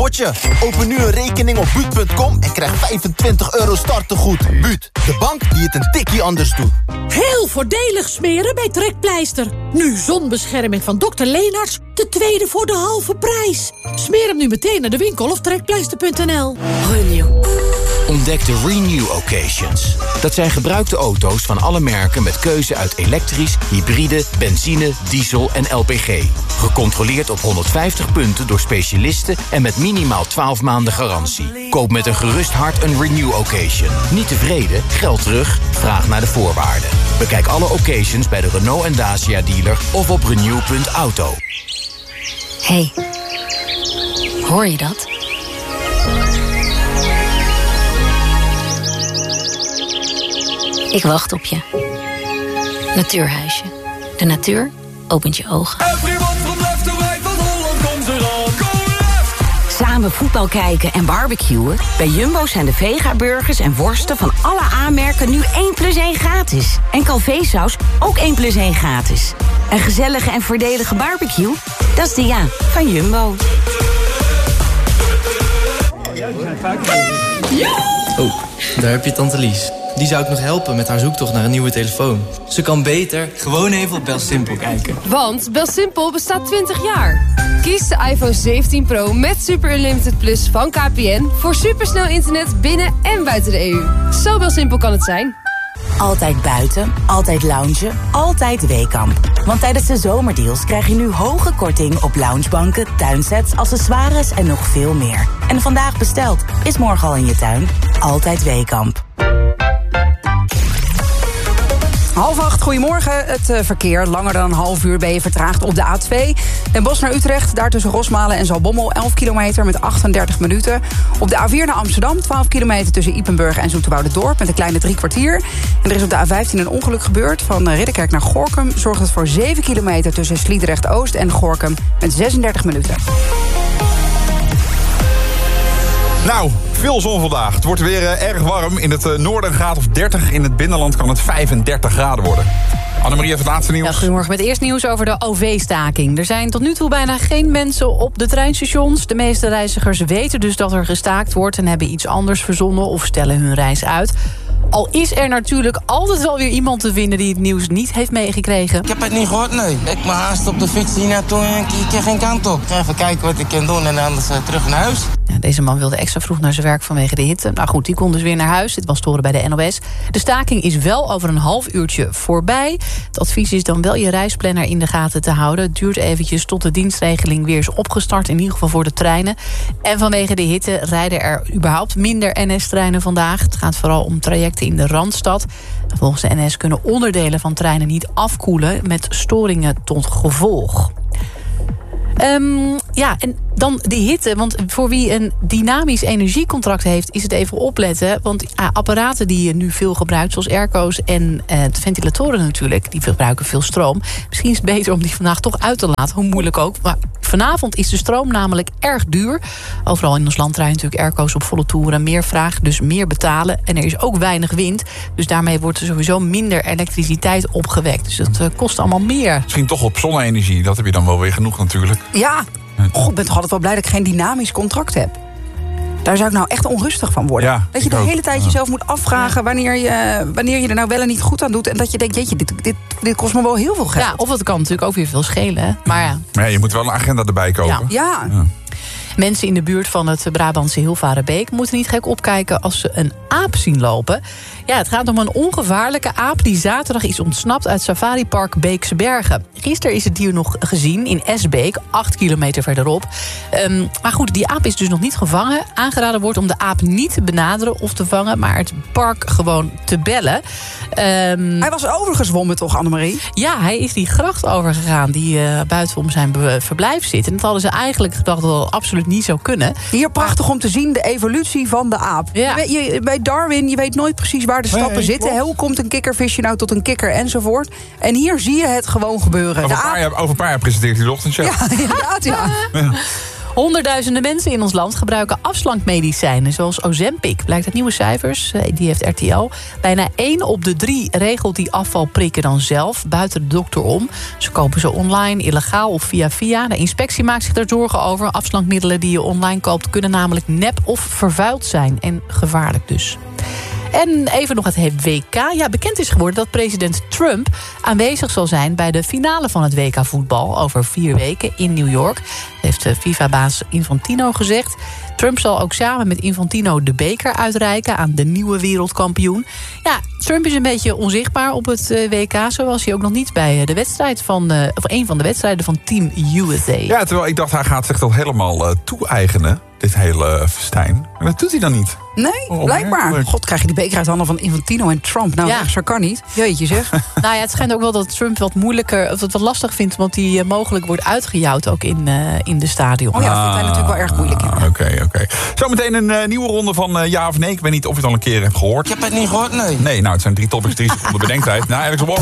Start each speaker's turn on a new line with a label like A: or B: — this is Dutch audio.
A: potje. Open nu een rekening op Buut.com en krijg €25 startegoed. Buut, de bank die het een tikkie anders doet.
B: Heel voordelig smeren bij Trekpleister. Nu zonbescherming van Dr. Leenaerts, de tweede voor de halve prijs. Smeer hem nu meteen naar de winkel of trekpleister.nl.
C: Renew.
D: Ontdek de Renew Occasions. Dat zijn gebruikte auto's van alle merken met keuze uit elektrisch, hybride, benzine, diesel en LPG. Gecontroleerd op 150 punten door specialisten en met minimaal 12 maanden garantie. Koop met een gerust hart een Renew Occasion. Niet tevreden? Geld terug? Vraag naar de voorwaarden. Bekijk alle occasions bij de Renault en Dacia dealer of op renew.auto.
C: Hey, hoor je dat? Ik wacht op je. Natuurhuisje. De natuur opent je ogen.
E: Samen voetbal kijken en barbecuen? Bij Jumbo zijn de Vega-burgers en worsten van alle aanmerken nu 1+1 gratis. En Calvé-saus ook 1+1 gratis. Een gezellige en voordelige barbecue? Dat is de van Jumbo.
F: Oh, daar heb je tante Lies. Die zou ik nog helpen met haar zoektocht naar een nieuwe telefoon. Ze kan beter gewoon even op BelSimpel kijken.
G: Want BelSimpel bestaat 20 jaar. Kies de iPhone 17 Pro met Super Unlimited Plus van KPN... voor supersnel internet binnen en buiten de EU. Zo BelSimpel kan het zijn.
E: Altijd buiten, altijd loungen, altijd Weekamp. Want tijdens de zomerdeals krijg je nu hoge korting op loungebanken, tuinsets, accessoires en nog veel meer. En vandaag besteld, is morgen al in je tuin. Altijd Weekamp.
H: 7:30, goedemorgen. Het verkeer, langer dan een half uur ben je vertraagd op de A2. Den Bosch naar Utrecht, daar tussen Rosmalen en Zaltbommel... 11 kilometer met 38 minuten. Op de A4 naar Amsterdam, 12 kilometer tussen Ypenburg en Zoeterwoude-Dorp... met een kleine 3 kwartier. En er is op de A15 een ongeluk gebeurd. Van Ridderkerk naar Gorinchem zorgt het voor 7 kilometer... tussen Sliedrecht-Oost en Gorinchem met 36 minuten.
I: Nou, veel zon vandaag. Het wordt weer erg warm. In het noorden een graad of 30. In het binnenland kan het 35 graden worden. Annemarie, even het laatste nieuws.
J: Ja, goedemorgen, met eerst nieuws over de OV-staking. Er zijn tot nu toe bijna geen mensen op de treinstations. De meeste reizigers weten dus dat er gestaakt wordt... en hebben iets anders verzonnen of stellen hun reis uit. Al is er natuurlijk altijd wel weer iemand te vinden... die het nieuws niet heeft meegekregen.
K: Ik heb het niet gehoord, nee. Ik me haast op de fiets hier naartoe en ik keer geen kant op. Ik ga even kijken wat ik kan doen en anders terug naar huis.
J: Ja, deze man wilde extra vroeg naar zijn werk vanwege de hitte. Nou goed, die kon dus weer naar huis. Dit was te horen bij de NOS. De staking is wel over een half uurtje voorbij. Het advies is dan wel je reisplanner in de gaten te houden. Het duurt eventjes tot de dienstregeling weer is opgestart. In ieder geval voor de treinen. En vanwege de hitte rijden er überhaupt minder NS-treinen vandaag. Het gaat vooral om trajecten in de Randstad. Volgens de NS kunnen onderdelen van treinen niet afkoelen... met storingen tot gevolg. Ja, en dan de hitte. Want voor wie een dynamisch energiecontract heeft... is het even opletten. Want apparaten die je nu veel gebruikt... zoals airco's en ventilatoren natuurlijk... die verbruiken veel stroom. Misschien is het beter om die vandaag toch uit te laten. Hoe moeilijk ook. Maar vanavond is de stroom namelijk erg duur. Overal in ons land draaien natuurlijk airco's op volle toeren. Meer vraag, dus meer betalen. En er is ook weinig wind. Dus daarmee wordt er sowieso minder elektriciteit opgewekt. Dus dat kost allemaal meer.
I: Misschien toch op zonne-energie. Dat heb je dan wel weer genoeg natuurlijk.
H: Ja, ik ben toch altijd wel blij dat ik geen dynamisch contract heb. Daar zou ik nou echt onrustig van worden.
I: Ja,
H: dat je de hele tijd jezelf moet afvragen... Wanneer je er nou wel en niet goed aan doet... en dat je denkt, jeetje, dit kost me wel heel veel geld.
J: Ja, of het kan natuurlijk ook weer veel schelen. Maar ja.
I: Maar ja, je moet wel een agenda erbij kopen.
H: Ja.
J: Mensen in de buurt van het Brabantse Hilvarenbeek... moeten niet gek opkijken als ze een aap zien lopen. Ja, het gaat om een ongevaarlijke aap... die zaterdag is ontsnapt uit safaripark Beekse Bergen. Gisteren is het dier nog gezien in Esbeek, 8 kilometer verderop. Maar goed, die aap is dus nog niet gevangen. Aangeraden wordt om de aap niet te benaderen of te vangen... maar het park gewoon te bellen.
H: Hij was overgezwommen toch, Annemarie?
J: Ja, hij is die gracht overgegaan die buiten om zijn verblijf zit. En dat hadden ze eigenlijk gedacht dat dat absoluut niet zou kunnen.
H: Hier prachtig om te zien, de evolutie van de aap. Ja. Bij Darwin, je weet nooit precies waar de stappen zitten. Hoe komt een kikkervisje nou tot een kikker enzovoort. En hier zie je het gewoon gebeuren.
I: Over een paar jaar presenteert hij de ochtendshow.
H: Ja, inderdaad, ja.
J: Honderdduizenden mensen in ons land gebruiken afslankmedicijnen, zoals Ozempic. Blijkt uit nieuwe cijfers, die heeft RTL. Bijna 1 op de 3 regelt die afvalprikken dan zelf, buiten de dokter om. Ze kopen ze online, illegaal of via. De inspectie maakt zich daar zorgen over. Afslankmiddelen die je online koopt kunnen namelijk nep of vervuild zijn. En gevaarlijk dus. En even nog het WK. Ja, bekend is geworden dat president Trump aanwezig zal zijn bij de finale van het WK voetbal over 4 weken in New York. Dat heeft FIFA-baas Infantino gezegd. Trump zal ook samen met Infantino de beker uitreiken aan de nieuwe wereldkampioen. Ja, Trump is een beetje onzichtbaar op het WK. Zo was hij ook nog niet bij de wedstrijd of een van de wedstrijden van Team USA.
I: Ja, terwijl ik dacht, hij gaat zich dat helemaal toe-eigenen, dit hele festijn. Maar dat doet hij dan niet.
H: Nee, blijkbaar. God, krijg je die beker uit handen van Infantino en Trump. Nou, zo kan niet. Jeetje zeg.
J: Nou ja, het schijnt ook wel dat Trump wat moeilijker, of het wat lastig vindt, want hij mogelijk wordt uitgejouwd ook in de stadion.
H: Oh ja, dat vindt hij natuurlijk wel erg moeilijk.
I: Oké. Zometeen een nieuwe ronde van ja of nee. Ik weet niet of je het al een keer hebt gehoord.
K: Ik heb het niet gehoord, nee.
I: Nee, nou, het zijn 3 topics, 3 seconden bedenktijd. Nou, Alex